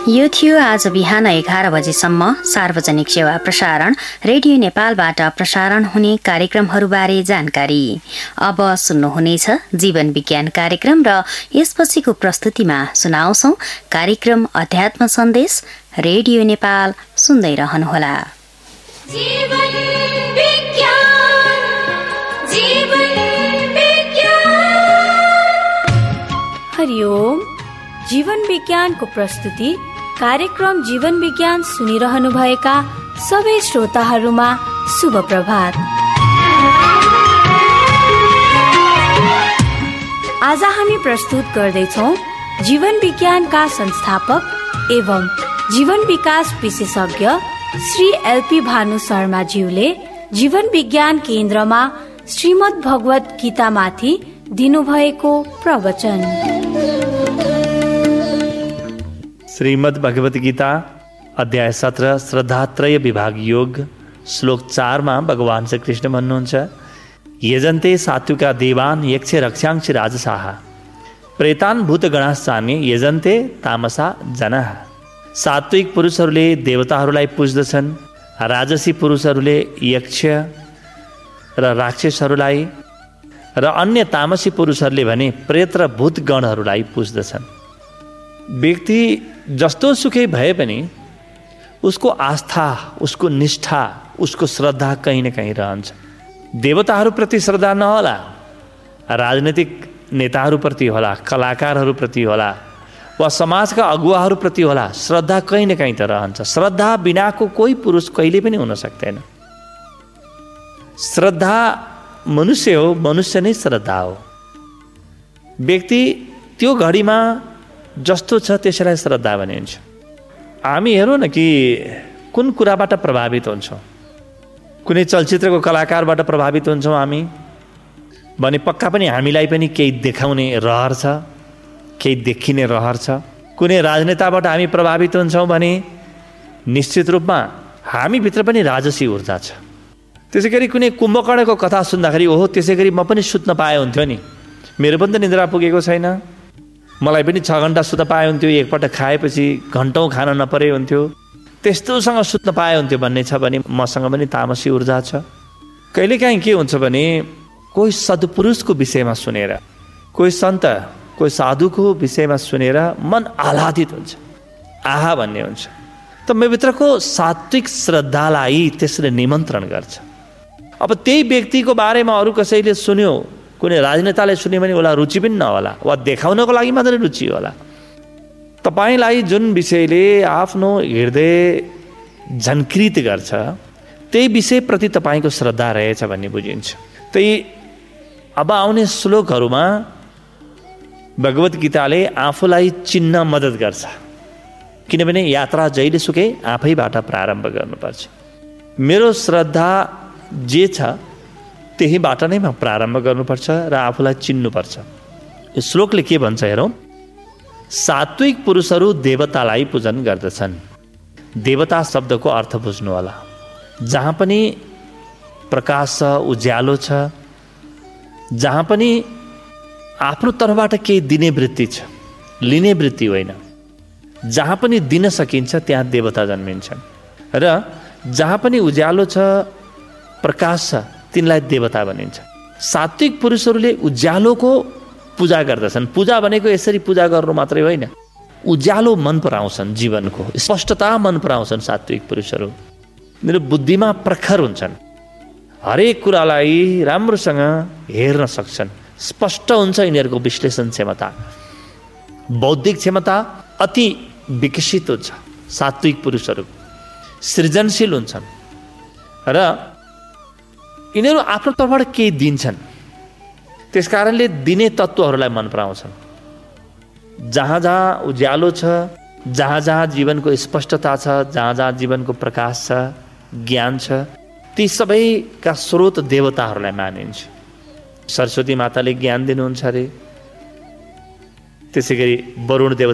यो थियो आज बिहान 11 बजेसम्म सार्वजनिक सेवा प्रसारण रेडियो नेपालबाट प्रसारण हुने कार्यक्रमहरूबारे जानकारी। अब सुन्नुहुनेछ जीवन विज्ञान कार्यक्रम र यसपछिको प्रस्तुतिमा सुनाउँछौ कार्यक्रम अध्यात्म सन्देश। रेडियो नेपाल सुन्दै रहनुहोला। हरिओम। जीवन विज्ञानको प्रस्तुति कार्यक्रम जीवन विज्ञान सुनिरहनु भएका सबै श्रोताहरूमा शुभ प्रभात। आज हामी प्रस्तुत गर्दैछौँ जीवन विज्ञानका संस्थापक एवं जीवन विकास विशेषज्ञ श्री एलपी भानु शर्माज्यूले जीवन विज्ञान केन्द्रमा श्रीमद् भगवत गीतामाथि दिनुभएको प्रवचन। श्रीमद् भगवत गीता अध्याय 17 श्रद्धात्रय विभाग योग श्लोक 4 मा भगवान श्री कृष्ण भन्नुहुन्छ, यजन्ते सात्विका देवान यक्ष रक्षांश राजसाः प्रेतान भूतगणाश्चान्ये यजन्ते तामसा जनाः। सात्विक पुरुषहरूले देवताहरूलाई पुज्दछन्, राजसी पुरुषहरूले यक्ष र राक्षसहरूलाई र अन्य तामसी पुरुषहरूले भने प्रेत र भूतगणहरूलाई पुज्दछन्। व्यक्ति जस्तो सुकै भए पनि उसको आस्था, उसको निष्ठा, उसको श्रद्धा कहीँ न कहीँ रहन्छ। देवताहरूप्रति श्रद्धा नहोला, राजनीतिक नेताहरूप्रति होला, कलाकारहरूप्रति होला वा समाजका अगुवाहरूप्रति होला, श्रद्धा कहीँ न कहीँ त रहन्छ। श्रद्धा बिनाको कोही पुरुष कहिले पनि हुन सक्दैन। श्रद्धा मनुष्य हो, मनुष्य नै श्रद्धा हो। व्यक्ति त्यो घडीमा जस्तो छ त्यसैलाई श्रद्धा भनिन्छ। हामी हेरौँ न कि कुन कुराबाट प्रभावित हुन्छौँ। कुनै चलचित्रको कलाकारबाट प्रभावित हुन्छौँ हामी भने पक्का पनि हामीलाई पनि केही देखाउने रहर छ, केही देखिने रहर छ। कुनै राजनेताबाट हामी प्रभावित हुन्छौँ भने निश्चित रूपमा हामीभित्र पनि राजसी ऊर्जा छ। त्यसै गरी कुनै कुम्भकर्णको कथा सुन्दाखेरि ओहो त्यसै गरी म पनि सुत्न पाए हुन्थ्यो नि, मेरो पनि त निद्रा पुगेको छैन, मलाई पनि 6 घन्टा सुत्न पाए हुन्थ्यो, एकपल्ट खाएपछि घन्टौँ खान नपरे हुन्थ्यो, त्यस्तोसँग सुत्न पाए हुन्थ्यो भन्ने छ भने मसँग पनि तामसी ऊर्जा छ। कहिलेकाहीँ के हुन्छ भने कोही सद्पुरुषको विषयमा सुनेर, कोही सन्त, कोही साधुको विषयमा सुनेर मन आह्लादित हुन्छ, आहा भन्ने हुन्छ। त मेभित्रको सात्विक श्रद्धालाई त्यसले निमन्त्रण गर्छ। अब त्यही व्यक्तिको बारेमा अरू कसैले सुन्यो, कुनै राजनेताले सुन्यो भने उसलाई रुचि पनि नहोला वा देखाउनको लागि मात्रै रुचि होला। तपाईँलाई जुन विषयले आफ्नो हृदय झन्कृत गर्छ त्यही विषयप्रति तपाईँको श्रद्धा रहेछ भन्ने बुझिन्छ। त्यही अब आउने श्लोकहरूमा भगवत गीताले आफूलाई चिन्न मद्दत गर्छ, किनभने यात्रा जहिलेसुकै आफैबाट प्रारम्भ गर्नुपर्छ। मेरो श्रद्धा जे छ त्यहीबाट नै म प्रारम्भ गर्नुपर्छ र आफूलाई चिन्नुपर्छ। यो श्लोकले के भन्छ हेरौँ, सात्विक पुरुषहरू देवतालाई पूजन गर्दछन्। देवता शब्दको अर्थ बुझ्नु होला। जहाँ पनि प्रकाश छ, उज्यालो छ, जहाँ पनि आफ्नो तर्फबाट केही दिने वृत्ति छ, लिने वृत्ति होइन, जहाँ पनि दिन सकिन्छ त्यहाँ देवता जन्मिन्छन् र जहाँ पनि उज्यालो छ, प्रकाश छ, तिनलाई देवता भनिन्छ। सात्विक पुरुषहरूले उज्यालोको पूजा गर्दछन्। पूजा भनेको यसरी पूजा गर्नु मात्रै होइन, उज्यालो मन पराउँछन्, जीवनको स्पष्टता मन पराउँछन्। सात्विक पुरुषहरू मेरो बुद्धिमा प्रखर हुन्छन्, हरेक कुरालाई राम्रोसँग हेर्न सक्छन्, स्पष्ट हुन्छ यिनीहरूको विश्लेषण क्षमता, बौद्धिक क्षमता अति विकसित हुन्छ। सात्विक पुरुषहरू सृजनशील हुन्छन् र यिनीहरू आफ्नो तर्फबाट केही दिन्छन्, त्यस कारणले दिने तत्त्वहरूलाई मन पराउँछन्। जहाँ जहाँ उज्यालो छ, जहाँ जहाँ जीवनको स्पष्टता छ, जहाँ जहाँ जीवनको प्रकाश छ, ज्ञान छ, ती सबैका स्रोत देवताहरूलाई मानिन्छ। सरस्वती माताले ज्ञान दिनुहुन्छ अरे, त्यसै गरी वरुण देवता